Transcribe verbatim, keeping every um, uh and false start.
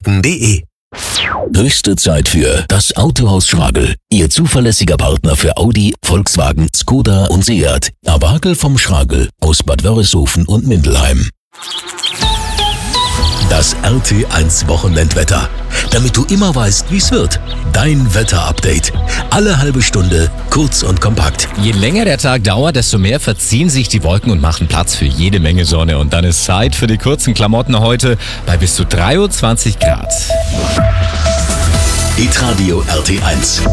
Volkswagen punkt de. Höchste Zeit für das Autohaus Schragel. Ihr zuverlässiger Partner für Audi, Volkswagen, Skoda und Seat. Abagel vom Schragel aus Bad Wörishofen und Mindelheim. Das R T eins Wochenendwetter. Damit du immer weißt, wie es wird. Dein Wetterupdate. Alle halbe Stunde, kurz und kompakt. Je länger der Tag dauert, desto mehr verziehen sich die Wolken und machen Platz für jede Menge Sonne. Und dann ist Zeit für die kurzen Klamotten heute bei bis zu dreiundzwanzig Grad. Hitradio R T eins.